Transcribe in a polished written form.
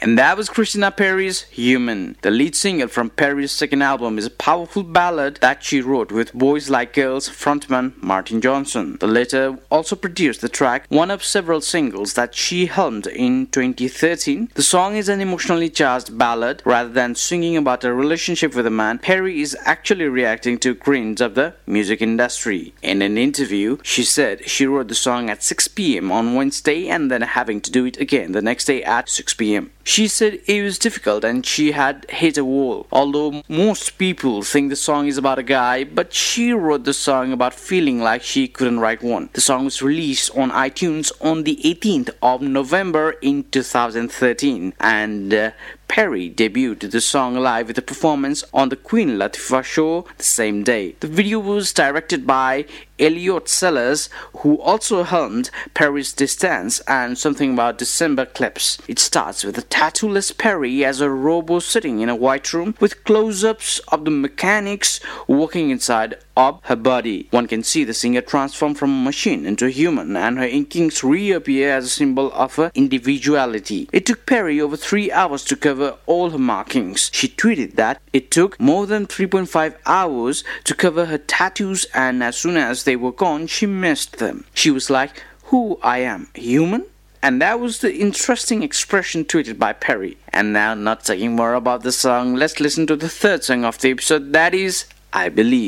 And that was Christina Perri's Human. The lead single from Perri's second album is a powerful ballad that she wrote with Boys Like Girls frontman Martin Johnson. The latter also produced the track, one of several singles that she helmed in 2013. The song is an emotionally charged ballad. Rather than singing about a relationship with a man, Perri is actually reacting to cringe of the music industry. In an interview, she said she wrote the song at 6 p.m. on Wednesday and then having to do it again the next day at 6 p.m. She said it was difficult and she had hit a wall. Although most people think the song is about a guy, but she wrote the song about feeling like she couldn't write one. The song was released on iTunes on the 18th of November in 2013 and Perri debuted the song live with a performance on the Queen Latifah show the same day. The video was directed by Elliot Sellers, who also helmed Perri's Distance and Something About December clips. It starts with a tattoo-less Perri as a robo sitting in a white room with close-ups of the mechanics working inside of her body. One can see the singer transform from a machine into a human and her inkings reappear as a symbol of her individuality. It took Perri over 3 hours to cover all her markings. She tweeted that it took more than 3.5 hours to cover her tattoos and as soon as they were gone, she missed them. She was like, "Who I am, human?" And that was the interesting expression tweeted by Perri. And now, not talking more about the song, let's listen to the third song of the episode, that is I Believe.